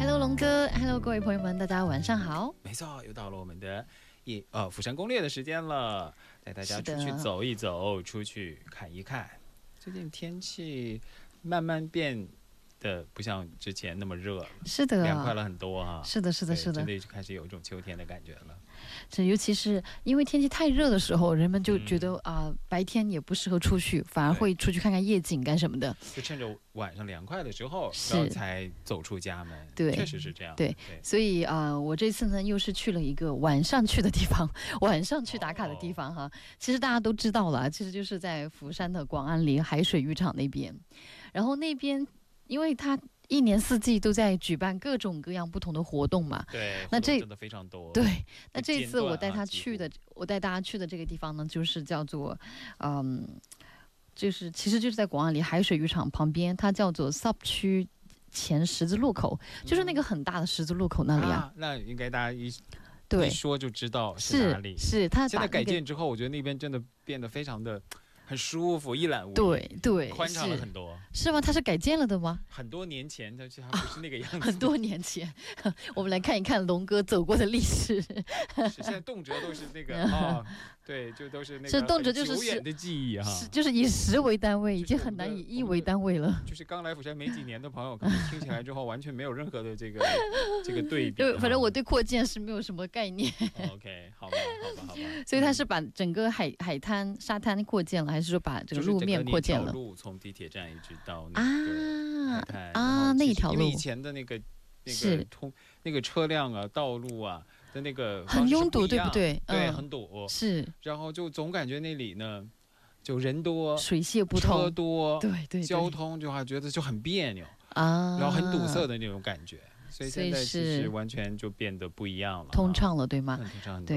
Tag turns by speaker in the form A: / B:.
A: Hello 龙哥 ，Hello 各位朋友们，大家晚上好。
B: 没错，又到了我们的釜山攻略的时间了，带大家出去走一走，出去看一看。最近天气慢慢变得不像之前那么热了，
A: 是的，
B: 凉快了很多哈。
A: 是的，是的，是的，
B: 真的开始有一种秋天的感觉了。
A: 尤其是因为天气太热的时候，人们就觉得白天也不适合出去，反而会出去看看夜景干什么的。
B: 就趁着晚上凉快的时候，然后才走出家门。
A: 对，
B: 确实是这样。
A: 对，所以我这次呢又是去了一个晚上去的地方，晚上去打卡的地方哈。其实大家都知道了，其实就是在福山的广安里海水浴场那边。然后那边因为它一年四季都在举办各种各样不同的活动嘛，
B: 对，
A: 那这
B: 真的非常多。
A: 对，那这一次我带大家去的这个地方呢，就是叫做，就是其实就是在广安里海水浴场旁边，它叫做 SUP 区前十字路口，就是那个很大的十字路口那里啊。
B: 那应该大家一说就知道
A: 是
B: 哪里。
A: 是它
B: 现在改建之后，我觉得那边真的变得非常的很舒服，一览无遗，
A: 对，
B: 宽敞了很多。
A: 是吗？它是改建了的吗？
B: 很多年前它不是那个样子。
A: 很多年前，我们来看一看龙哥走过的历史。
B: 现在动辄都是那个对，就都是那个
A: 动辄就是
B: 久远的记忆哈，
A: 就是以10为单位，已经很难以1为单位了。
B: 就是刚来釜山没几年的朋友，可能听起来之后完全没有任何的这个对比。
A: 反正我对扩建是没有什么概念。
B: OK， 好吧。
A: 所以他是把整个海滩沙滩扩建了，还是说把这个路面扩建了？
B: 就是路从地铁站一直到那个海滩
A: 那一条路，
B: 因为以前的那个车辆啊、道路啊的那个
A: 很拥堵，对不对？
B: 对，很堵。
A: 是，
B: 然后就总感觉那里呢，就人多、
A: 水泄不通、
B: 车多，
A: 对，
B: 交通就还觉得就很别扭
A: 啊，
B: 然后很堵塞的那种感觉。所以现在其实完全就变得不一样了，
A: 通畅了，对吗？
B: 通畅很多。
A: 对。